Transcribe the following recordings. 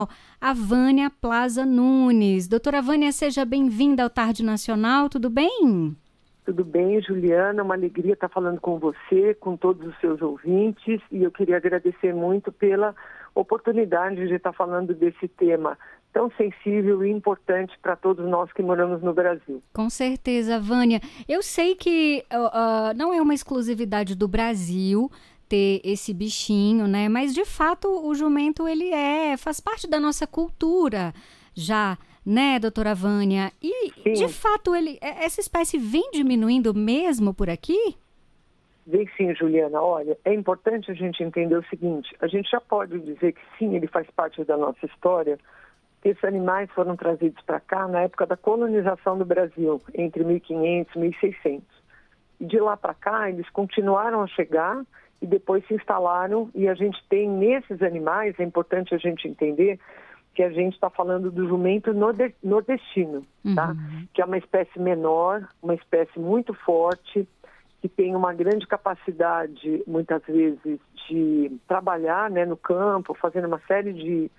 a Vânia Plaza Nunes. Doutora Vânia, seja bem-vinda ao Tarde Nacional, tudo bem? Tudo bem, Juliana, uma alegria estar falando com você, com todos os seus ouvintes, e eu queria agradecer muito pela oportunidade de estar falando desse tema tão sensível e importante para todos nós que moramos no Brasil. Com certeza, Vânia. Eu sei que não é uma exclusividade do Brasil ter esse bichinho, né? Mas, de fato, o jumento, faz parte da nossa cultura já, né, doutora Vânia? E, Sim. De fato, essa espécie vem diminuindo mesmo por aqui? Vem sim, Juliana. Olha, é importante a gente entender o seguinte, a gente já pode dizer que sim, ele faz parte da nossa história, que esses animais foram trazidos para cá na época da colonização do Brasil, entre 1500 e 1600. E de lá para cá, eles continuaram a chegar e depois se instalaram, e a gente tem nesses animais, é importante a gente entender que a gente está falando do jumento nordestino, tá? Que é uma espécie menor, uma espécie muito forte, que tem uma grande capacidade, muitas vezes, de trabalhar, né, no campo, fazendo uma série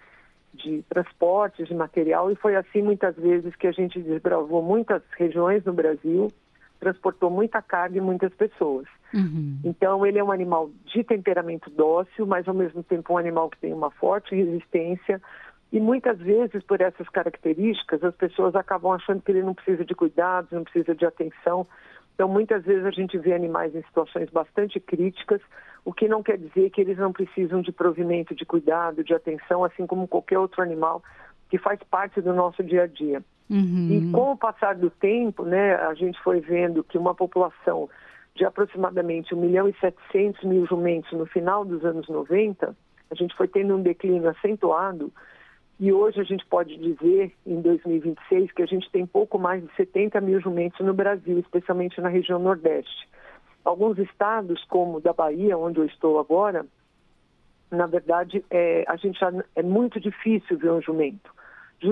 de transportes de material, e foi assim muitas vezes que a gente desbravou muitas regiões no Brasil, transportou muita carga e muitas pessoas. Então ele é um animal de temperamento dócil, mas ao mesmo tempo um animal que tem uma forte resistência, e muitas vezes por essas características as pessoas acabam achando que ele não precisa de cuidados, não precisa de atenção. Então muitas vezes a gente vê animais em situações bastante críticas, o que não quer dizer que eles não precisam de provimento, de cuidado, de atenção, assim como qualquer outro animal que faz parte do nosso dia a dia. E com o passar do tempo, né, a gente foi vendo que uma população de aproximadamente 1.700.000 jumentos no final dos anos 90, a gente foi tendo um declínio acentuado, e hoje a gente pode dizer, em 2026, que a gente tem pouco mais de 70.000 jumentos no Brasil, especialmente na região Nordeste. Alguns estados, como o da Bahia, onde eu estou agora, na verdade, a gente já, é muito difícil ver um jumento.